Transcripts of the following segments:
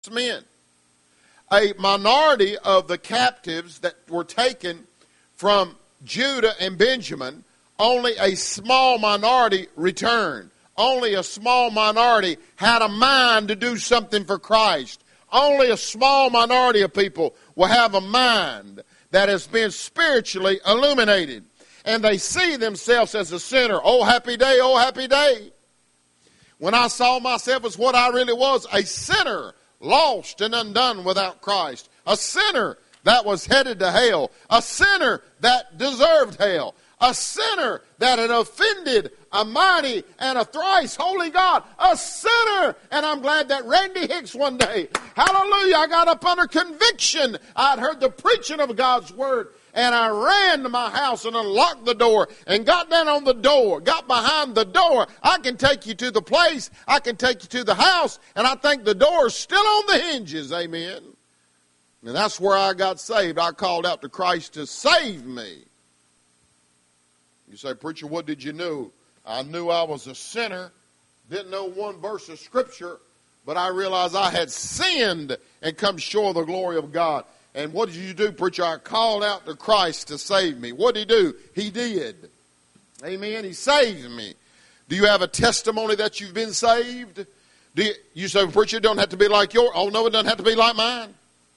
men. A minority of the captives that were taken from Judah and Benjamin, only a small minority returned. Only a small minority had a mind to do something for Christ. Only a small minority of people will have a mind that has been spiritually illuminated. And they see themselves as a sinner. Oh, happy day, oh, happy day. When I saw myself as what I really was, a sinner, lost and undone without Christ. A sinner that was headed to hell. A sinner that deserved hell. A sinner that had offended a mighty and a thrice holy God. A sinner. And I'm glad that Randy Hicks one day, hallelujah, I got up under conviction. I'd heard the preaching of God's word. And I ran to my house and unlocked the door and got down on the door, got behind the door. I can take you to the place. I can take you to the house. And I think the door's still on the hinges. Amen. And that's where I got saved. I called out to Christ to save me. You say, preacher, what did you know? I knew I was a sinner. Didn't know one verse of Scripture. But I realized I had sinned and come short of the glory of God. And what did you do, preacher? I called out to Christ to save me. What did he do? He did. Amen. He saved me. Do you have a testimony that you've been saved? You say, preacher, it don't have to be like yours. Oh, no, it doesn't have to be like mine.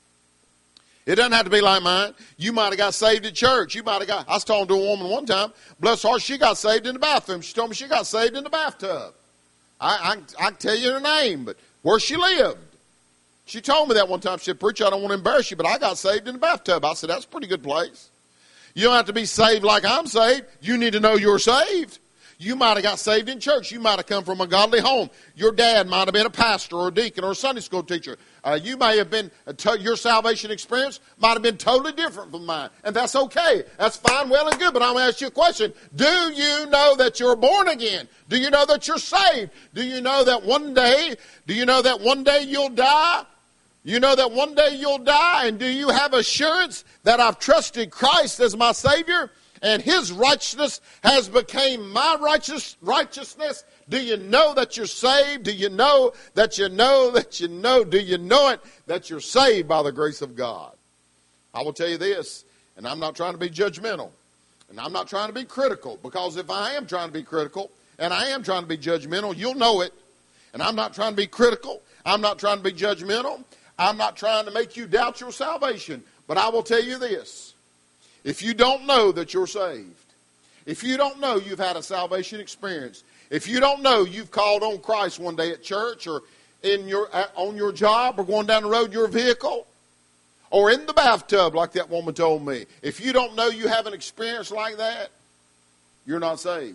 It doesn't have to be like mine. You might have got saved at church. You might have got. I was talking to a woman one time. Bless her heart, she got saved in the bathroom. She told me she got saved in the bathtub. I can tell you her name, but where she lived. She told me that one time. She said, preacher, I don't want to embarrass you, but I got saved in the bathtub. I said, that's a pretty good place. You don't have to be saved like I'm saved. You need to know you're saved. You might have got saved in church. You might have come from a godly home. Your dad might have been a pastor or a deacon or a Sunday school teacher. You may have been, your salvation experience might have been totally different from mine. And that's okay. That's fine, well, and good. But I'm going to ask you a question. Do you know that you're born again? Do you know that you're saved? Do you know that one day you'll die? You know that one day you'll die, and do you have assurance that I've trusted Christ as my Savior, and His righteousness has become my righteousness? Do you know that you're saved? Do you know that you know that you know? Do you know it that you're saved by the grace of God? I will tell you this, and I'm not trying to be judgmental, and I'm not trying to be critical, because if I am trying to be critical, and I am trying to be judgmental, you'll know it. And I'm not trying to be critical. I'm not trying to be judgmental. I'm not trying to make you doubt your salvation, but I will tell you this. If you don't know that you're saved, if you don't know you've had a salvation experience, if you don't know you've called on Christ one day at church or on your job or going down the road in your vehicle or in the bathtub like that woman told me, if you don't know you have an experience like that, you're not saved.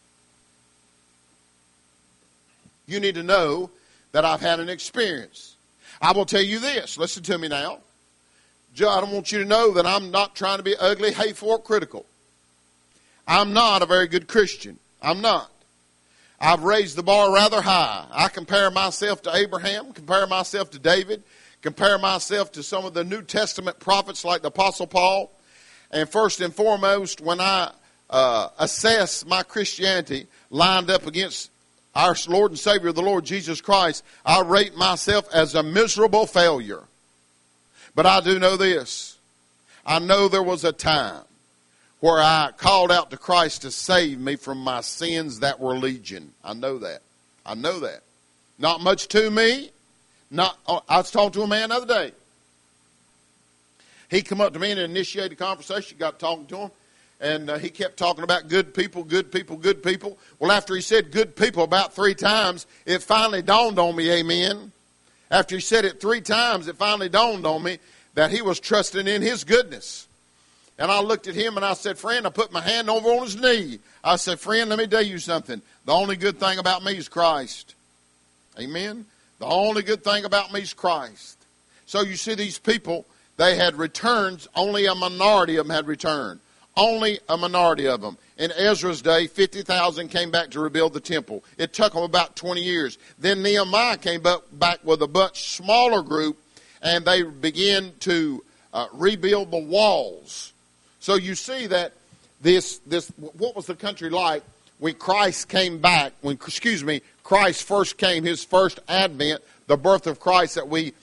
You need to know that I've had an experience. I will tell you this. Listen to me now. I don't want you to know that I'm not trying to be ugly, hateful, or critical. I'm not a very good Christian. I'm not. I've raised the bar rather high. I compare myself to Abraham, compare myself to David, compare myself to some of the New Testament prophets like the Apostle Paul. And first and foremost, when I assess my Christianity lined up against our Lord and Savior, the Lord Jesus Christ, I rate myself as a miserable failure. But I do know this. I know there was a time where I called out to Christ to save me from my sins that were legion. I know that. I know that. Not much to me. I was talking to a man the other day. He come up to me and initiated a conversation. Got talking to him. And he kept talking about good people, good people, good people. Well, after he said good people about 3 times, it finally dawned on me, amen. After he said it 3 times, it finally dawned on me that he was trusting in His goodness. And I looked at him and I said, friend, I put my hand over on his knee. I said, friend, let me tell you something. The only good thing about me is Christ. Amen. The only good thing about me is Christ. So you see these people, they had returns. Only a minority of them had returned. Only a minority of them. In Ezra's day, 50,000 came back to rebuild the temple. It took them about 20 years. Then Nehemiah came back with a much smaller group, and they began to rebuild the walls. So you see that this what was the country like when Christ came back? Christ first came, His first advent, the birth of Christ that we